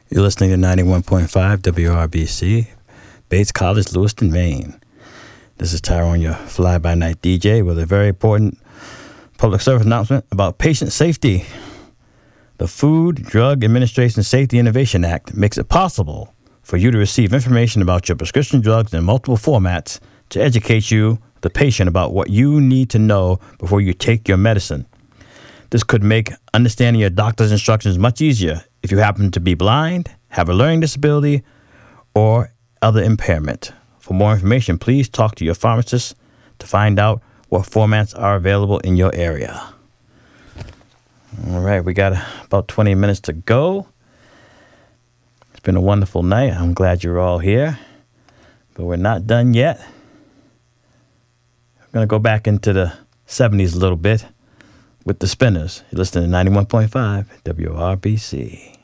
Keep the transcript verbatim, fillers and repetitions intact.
You're listening to ninety-one point five W R B C, Bates College, Lewiston, Maine. This is Tyrone, your fly-by-night D J, with a very important public service announcement about patient safety. The Food, Drug Administration Safety Innovation Act makes it possible for you to receive information about your prescription drugs in multiple formats to educate you, the patient, about what you need to know before you take your medicine. This could make understanding your doctor's instructions much easier if you happen to be blind, have a learning disability, or other impairment. For more information, please talk to your pharmacist to find out what formats are available in your area. All right, we got about twenty minutes to go. It's been a wonderful night. I'm glad you're all here, but we're not done yet. I'm going to go back into the seventies a little bit with the Spinners. You're listening to ninety-one point five W R B C.